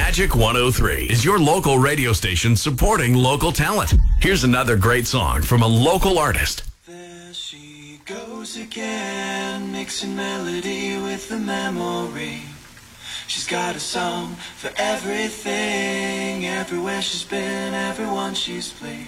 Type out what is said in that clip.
Magic 103 is your local radio station supporting local talent. Here's another great song from a local artist. There she goes again, mixing melody with the memory. She's got a song for everything, everywhere she's been, everyone she's played.